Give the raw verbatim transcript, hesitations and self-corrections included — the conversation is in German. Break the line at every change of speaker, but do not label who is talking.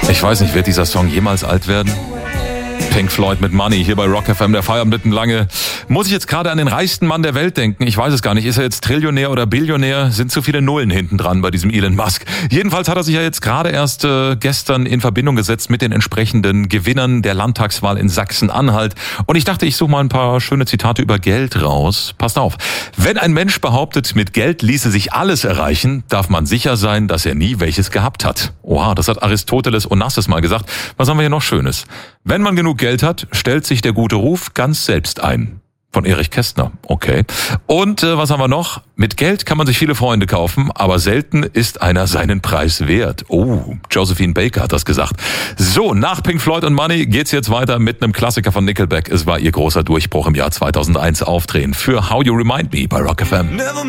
Ich weiß nicht, wird dieser Song jemals alt werden? Pink Floyd mit Money, hier bei Rock F M, der Feierabend mitten lange. Muss ich jetzt gerade an den reichsten Mann der Welt denken? Ich weiß es gar nicht. Ist er jetzt Trillionär oder Billionär? Sind zu viele Nullen hinten dran bei diesem Elon Musk. Jedenfalls hat er sich ja jetzt gerade erst äh, gestern in Verbindung gesetzt mit den entsprechenden Gewinnern der Landtagswahl in Sachsen-Anhalt. Und ich dachte, ich suche mal ein paar schöne Zitate über Geld raus. Passt auf. Wenn ein Mensch behauptet, mit Geld ließe sich alles erreichen, darf man sicher sein, dass er nie welches gehabt hat. Oha, das hat Aristoteles Onassis mal gesagt. Was haben wir hier noch Schönes? Wenn man genug Geld hat, stellt sich der gute Ruf ganz selbst ein. Von Erich Kästner, okay. Und äh, was haben wir noch? Mit Geld kann man sich viele Freunde kaufen, aber selten ist einer seinen Preis wert. Oh, Josephine Baker hat das gesagt. So, nach Pink Floyd und Money geht's jetzt weiter mit einem Klassiker von Nickelback. Es war ihr großer Durchbruch im Jahr zweitausendeins Aufdrehen für How You Remind Me bei Rock F M.